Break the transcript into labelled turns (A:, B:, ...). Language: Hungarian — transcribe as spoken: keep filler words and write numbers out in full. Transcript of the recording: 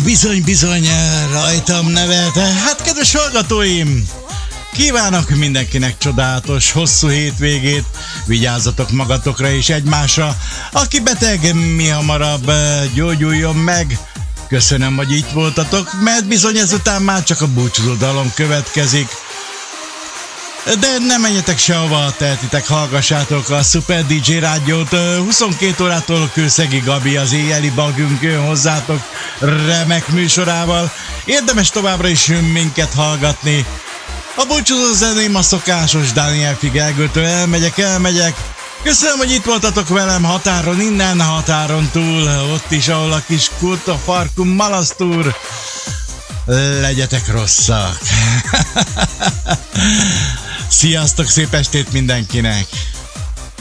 A: Bizony, bizony, rajtam nevelte. Hát, kedves hallgatóim, kívánok mindenkinek csodálatos, hosszú hétvégét, vigyázzatok magatokra és egymásra. Aki beteg, mi hamarabb gyógyuljon meg. Köszönöm, hogy itt voltatok, mert bizony ezután már csak a búcsúzó dalom következik. De nem menjetek sehova, tehetitek, hallgassátok a Super dé dzsé rádiót. huszonkét órától Kőszegi Gabi, az éjjeli bagünk jön hozzátok remek műsorával. Érdemes továbbra is minket hallgatni. A búcsúzó zeném a szokásos Dániel Figelgőtől. Elmegyek, elmegyek. Köszönöm, hogy itt voltatok velem határon innen, határon túl, ott is, ahol a kis kurta farkú malasztúr. Legyetek rosszak. Sziasztok, szép estét mindenkinek!